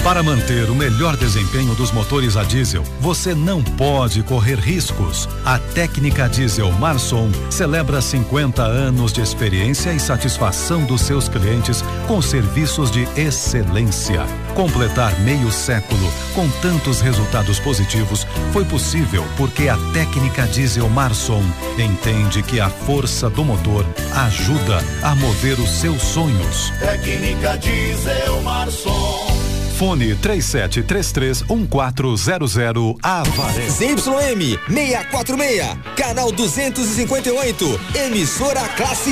Para manter o melhor desempenho dos motores a diesel, você não pode correr riscos. A técnica diesel Marson celebra 50 anos de experiência e satisfação dos seus clientes com serviços de excelência. Completar meio século com tantos resultados positivos foi possível porque a técnica diesel Marson entende que a força do motor ajuda a mover os seus sonhos. Técnica diesel Marson. Fone 3733-1400 Avaré. ZYM 646, canal 258, emissora classe